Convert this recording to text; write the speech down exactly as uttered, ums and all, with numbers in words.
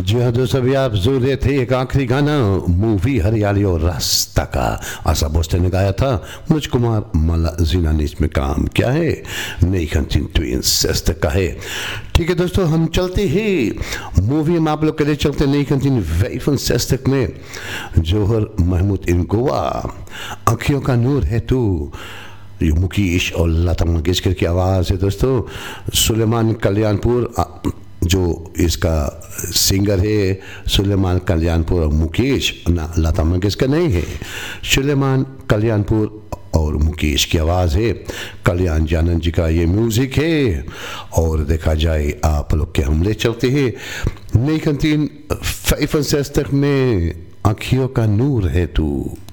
जी हाँ दोस्तों, अभी आप जो रहे थे एक आखिरी गाना मूवी हरियाली और रास्ता का आशा भोसले ने गाया था। मनोज कुमार माला जीना ने इसमें काम क्या है, नई खंचिन ट्विंस का है। ठीक है दोस्तों, हम चलते ही मूवी में आप लोग के लिए चलते नई खंचिन वैफन सेस्तक में जोहर महमूद इन गोवा, आँखियों का नूर है तू, ये मुकेश और लता मंगेशकर की आवाज़ है दोस्तों। सुलेमान कल्याणपुर जो इसका सिंगर है, सुलेमान कल्याणपुर और मुकेश ना, लता मंगेशकर नहीं है, सुलेमान कल्याणपुर और मुकेश की आवाज़ है। कल्याण जानन जी का ये म्यूज़िक है। और देखा जाए आप लोग के हमले चलते हैं नई खंतीन फैफन सेस्तक में आँखियों का नूर है तू।